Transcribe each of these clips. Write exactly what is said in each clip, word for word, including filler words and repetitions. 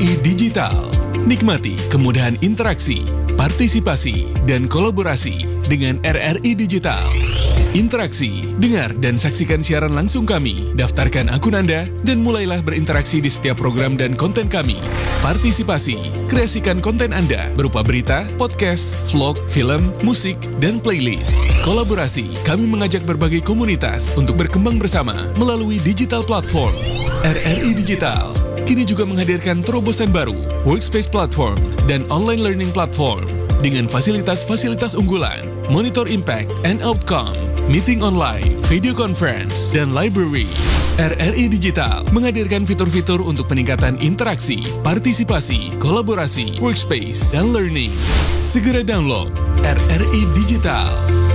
I Digital. Nikmati kemudahan interaksi, partisipasi, dan kolaborasi dengan R R I Digital. Interaksi, dengar dan saksikan siaran langsung kami, daftarkan akun Anda, dan mulailah berinteraksi di setiap program dan konten kami. Partisipasi, kreasikan konten Anda berupa berita, podcast, vlog, film, musik, dan playlist. Kolaborasi, kami mengajak berbagai komunitas untuk berkembang bersama melalui digital platform. R R I Digital kini juga menghadirkan terobosan baru, workspace platform, dan online learning platform dengan fasilitas-fasilitas unggulan, monitor impact and outcome, meeting online, video conference, dan library. R R I Digital menghadirkan fitur-fitur untuk peningkatan interaksi, partisipasi, kolaborasi, workspace, dan learning. Segera download R R I Digital.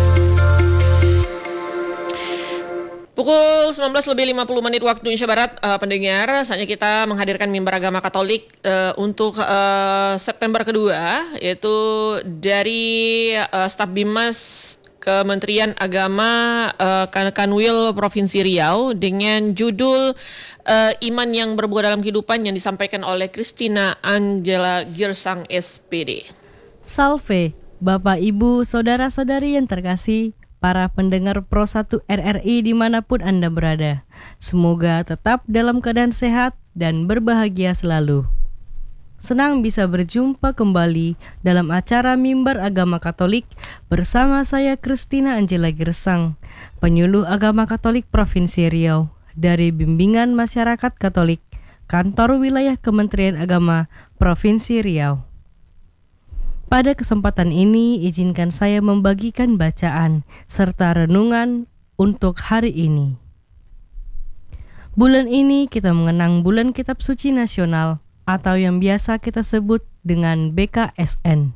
Pukul sembilan belas lebih lima puluh menit waktu Indonesia Barat, uh, pendengar, saatnya kita menghadirkan mimbar agama Katolik uh, untuk uh, September kedua, yaitu dari uh, staf Bimas Kementerian Agama uh, Kanwil Provinsi Riau dengan judul uh, Iman yang Berbuah dalam Kehidupan yang disampaikan oleh Christina Angela Girsang S P D. Salve, Bapak, Ibu, Saudara-saudari yang terkasih, para pendengar Pro satu R R I dimanapun Anda berada. Semoga tetap dalam keadaan sehat dan berbahagia selalu. Senang bisa berjumpa kembali dalam acara Mimbar Agama Katolik bersama saya Christina Angela Girsang, penyuluh agama Katolik Provinsi Riau dari Bimbingan Masyarakat Katolik, Kantor Wilayah Kementerian Agama Provinsi Riau. Pada kesempatan ini, izinkan saya membagikan bacaan serta renungan untuk hari ini. Bulan ini kita mengenang Bulan Kitab Suci Nasional atau yang biasa kita sebut dengan B K S N.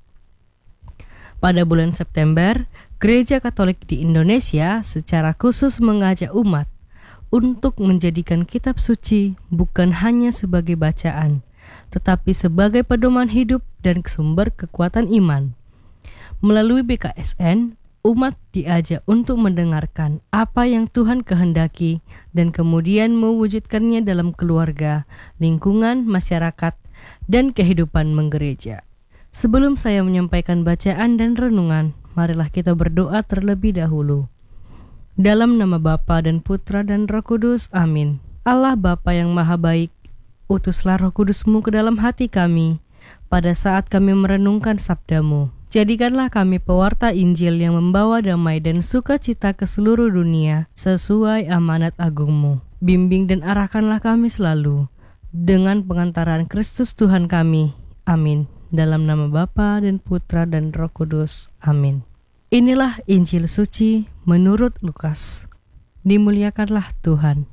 Pada bulan September, Gereja Katolik di Indonesia secara khusus mengajak umat untuk menjadikan kitab suci bukan hanya sebagai bacaan, tetapi sebagai pedoman hidup dan sumber kekuatan iman. Melalui B K S N, umat diajak untuk mendengarkan apa yang Tuhan kehendaki dan kemudian mewujudkannya dalam keluarga, lingkungan, masyarakat, dan kehidupan menggereja. Sebelum saya menyampaikan bacaan dan renungan, marilah kita berdoa terlebih dahulu. Dalam nama Bapa dan Putra dan Roh Kudus, amin. Allah Bapa yang Maha Baik, utuslah Roh Kudus-Mu ke dalam hati kami pada saat kami merenungkan sabda-Mu. Jadikanlah kami pewarta Injil yang membawa damai dan sukacita ke seluruh dunia sesuai amanat agung-Mu. Bimbing dan arahkanlah kami selalu dengan pengantaran Kristus Tuhan kami. Amin. Dalam nama Bapa dan Putra dan Roh Kudus. Amin. Inilah Injil suci menurut Lukas. Dimuliakanlah Tuhan.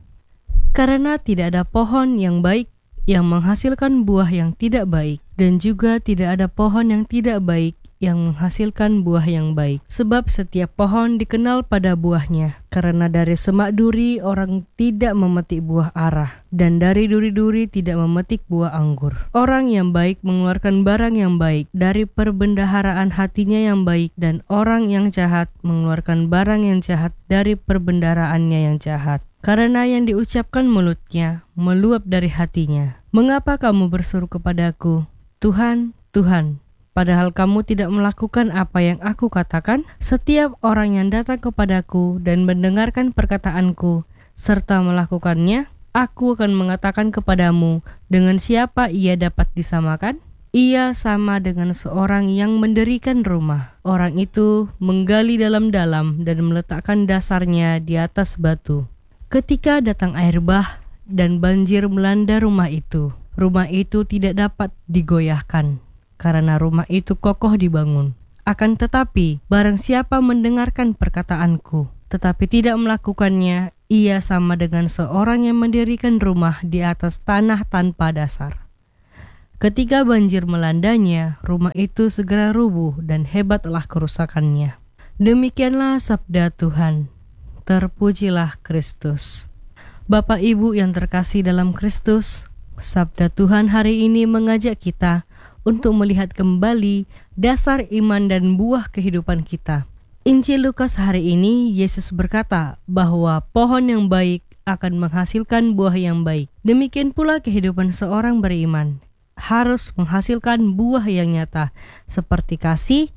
Karena tidak ada pohon yang baik yang menghasilkan buah yang tidak baik, dan juga tidak ada pohon yang tidak baik yang menghasilkan buah yang baik. Sebab setiap pohon dikenal pada buahnya. Karena dari semak duri orang tidak memetik buah arah, dan dari duri-duri tidak memetik buah anggur. Orang yang baik mengeluarkan barang yang baik dari perbendaharaan hatinya yang baik, dan orang yang jahat mengeluarkan barang yang jahat dari perbendaharaannya yang jahat. Karena yang diucapkan mulutnya meluap dari hatinya. Mengapa kamu berseru kepadaku, Tuhan, Tuhan, padahal kamu tidak melakukan apa yang aku katakan? Setiap orang yang datang kepadaku dan mendengarkan perkataanku, serta melakukannya, aku akan mengatakan kepadamu, dengan siapa ia dapat disamakan? Ia sama dengan seorang yang mendirikan rumah. Orang itu menggali dalam-dalam dan meletakkan dasarnya di atas batu. Ketika datang air bah dan banjir melanda rumah itu, rumah itu tidak dapat digoyahkan, karena rumah itu kokoh dibangun. Akan tetapi, barang siapa mendengarkan perkataanku, tetapi tidak melakukannya, ia sama dengan seorang yang mendirikan rumah di atas tanah tanpa dasar. Ketika banjir melandanya, rumah itu segera rubuh dan hebatlah kerusakannya. Demikianlah sabda Tuhan. Terpujilah Kristus. Bapak Ibu yang terkasih dalam Kristus, sabda Tuhan hari ini mengajak kita untuk melihat kembali dasar iman dan buah kehidupan kita. Injil Lukas hari ini, Yesus berkata bahwa pohon yang baik akan menghasilkan buah yang baik. Demikian pula kehidupan seorang beriman. harus menghasilkan buah yang nyata seperti kasih,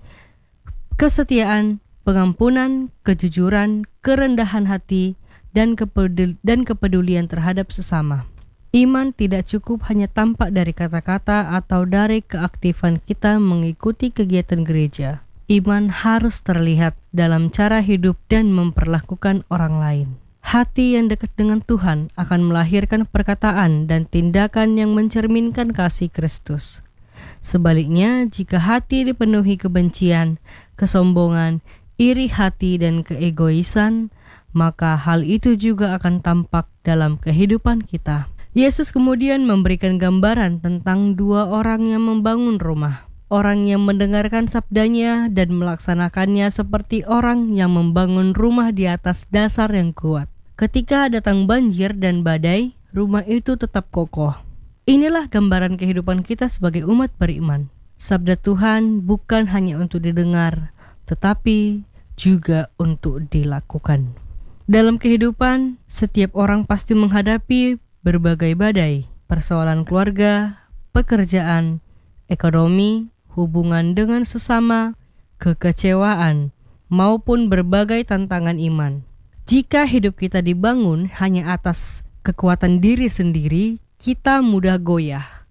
kesetiaan, pengampunan, kejujuran, kerendahan hati, dan kepedul- dan kepedulian terhadap sesama. Iman tidak cukup hanya tampak dari kata-kata atau dari keaktifan kita mengikuti kegiatan gereja. Iman harus terlihat dalam cara hidup dan memperlakukan orang lain. Hati yang dekat dengan Tuhan akan melahirkan perkataan dan tindakan yang mencerminkan kasih Kristus. Sebaliknya, jika hati dipenuhi kebencian, kesombongan, iri hati, dan keegoisan, maka hal itu juga akan tampak dalam kehidupan kita. Yesus kemudian memberikan gambaran tentang dua orang yang membangun rumah. Orang yang mendengarkan sabdanya dan melaksanakannya seperti orang yang membangun rumah di atas dasar yang kuat. Ketika datang banjir dan badai, rumah itu tetap kokoh. Inilah gambaran kehidupan kita sebagai umat beriman. Sabda Tuhan bukan hanya untuk didengar, tetapi juga untuk dilakukan. Dalam kehidupan, setiap orang pasti menghadapi berbagai badai, persoalan keluarga, pekerjaan, ekonomi, hubungan dengan sesama, kekecewaan, maupun berbagai tantangan iman. Jika hidup kita dibangun hanya atas kekuatan diri sendiri, kita mudah goyah.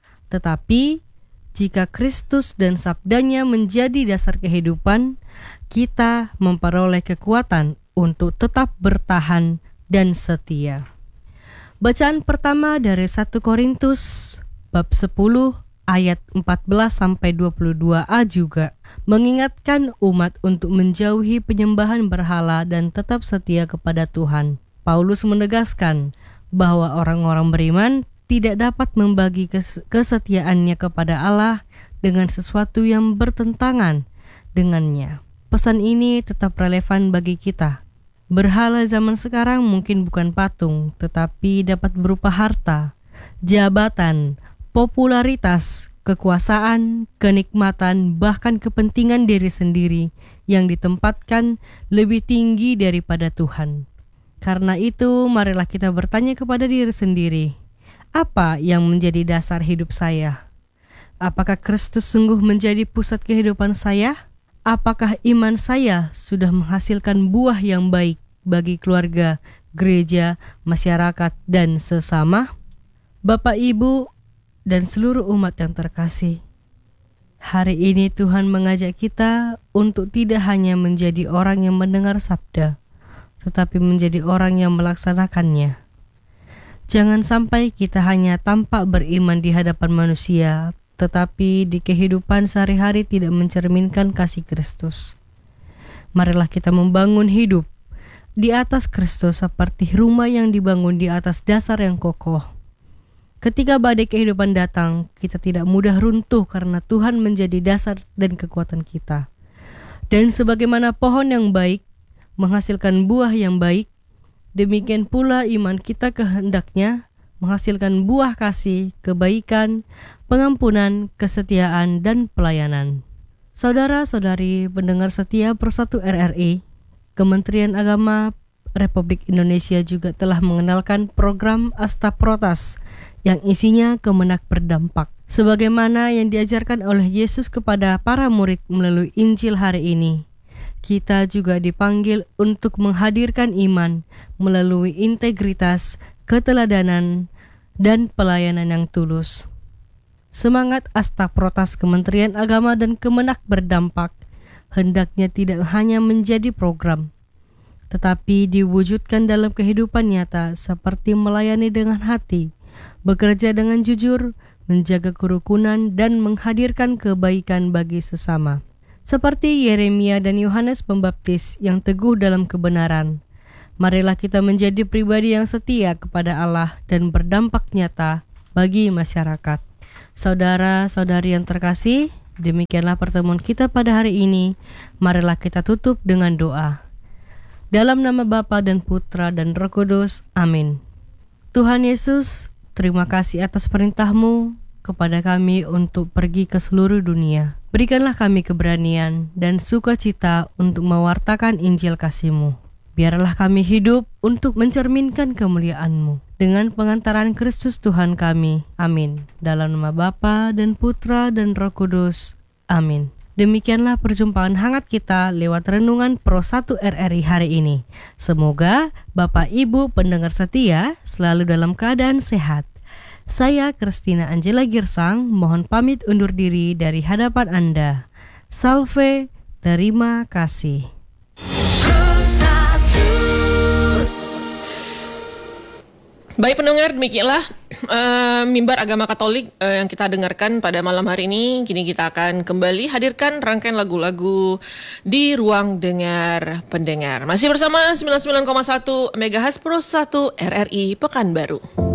Tetapi, jika Kristus dan sabdanya menjadi dasar kehidupan, kita memperoleh kekuatan untuk tetap bertahan dan setia. Bacaan pertama dari satu Korintus bab sepuluh ayat empat belas sampai dua puluh dua a juga mengingatkan umat untuk menjauhi penyembahan berhala dan tetap setia kepada Tuhan. Paulus menegaskan bahwa orang-orang beriman tidak dapat membagi kes- kesetiaannya kepada Allah dengan sesuatu yang bertentangan dengannya. Pesan ini tetap relevan bagi kita. Berhala zaman sekarang mungkin bukan patung, tetapi dapat berupa harta, jabatan, popularitas, kekuasaan, kenikmatan, bahkan kepentingan diri sendiri yang ditempatkan lebih tinggi daripada Tuhan. Karena itu, marilah kita bertanya kepada diri sendiri, apa yang menjadi dasar hidup saya? Apakah Kristus sungguh menjadi pusat kehidupan saya? Apakah iman saya sudah menghasilkan buah yang baik bagi keluarga, gereja, masyarakat, dan sesama? Bapak, Ibu, dan seluruh umat yang terkasih, hari ini Tuhan mengajak kita untuk tidak hanya menjadi orang yang mendengar sabda, tetapi menjadi orang yang melaksanakannya. Jangan sampai kita hanya tampak beriman di hadapan manusia, tetapi di kehidupan sehari-hari tidak mencerminkan kasih Kristus. Marilah kita membangun hidup di atas Kristus seperti rumah yang dibangun di atas dasar yang kokoh. Ketika badai kehidupan datang, kita tidak mudah runtuh karena Tuhan menjadi dasar dan kekuatan kita. Dan sebagaimana pohon yang baik menghasilkan buah yang baik, demikian pula iman kita kehendaknya menghasilkan buah kasih, kebaikan, pengampunan, kesetiaan, dan pelayanan. Saudara-saudari pendengar setia Persatu R R I, Kementerian Agama Republik Indonesia juga telah mengenalkan program Astaprotas yang isinya kemenak berdampak. Sebagaimana yang diajarkan oleh Yesus kepada para murid melalui Injil hari ini, kita juga dipanggil untuk menghadirkan iman melalui integritas, keteladanan, dan pelayanan yang tulus. Semangat Astaprotas Kementerian Agama dan Kemenak berdampak hendaknya tidak hanya menjadi program, tetapi diwujudkan dalam kehidupan nyata seperti melayani dengan hati, bekerja dengan jujur, menjaga kerukunan, dan menghadirkan kebaikan bagi sesama. Seperti Yeremia dan Yohanes Pembaptis yang teguh dalam kebenaran, marilah kita menjadi pribadi yang setia kepada Allah dan berdampak nyata bagi masyarakat. Saudara-saudari yang terkasih, demikianlah pertemuan kita pada hari ini. Marilah kita tutup dengan doa. Dalam nama Bapa dan Putra dan Roh Kudus. Amin. Tuhan Yesus, terima kasih atas perintah-Mu kepada kami untuk pergi ke seluruh dunia. Berikanlah kami keberanian dan sukacita untuk mewartakan Injil kasih-Mu. Biarlah kami hidup untuk mencerminkan kemuliaan-Mu. dengan pengantaran Kristus Tuhan kami. Amin. Dalam nama Bapa dan Putra dan Roh Kudus. Amin. Demikianlah perjumpaan hangat kita lewat renungan Pro satu R R I hari ini. Semoga Bapak Ibu pendengar setia selalu dalam keadaan sehat. Saya Christina Angela Girsang mohon pamit undur diri dari hadapan Anda. Salve, terima kasih. Baik pendengar, demikianlah uh, mimbar agama Katolik uh, yang kita dengarkan pada malam hari ini. Kini kita akan kembali hadirkan rangkaian lagu-lagu di ruang dengar pendengar. Masih bersama sembilan puluh sembilan koma satu megahertz Pro satu R R I Pekanbaru.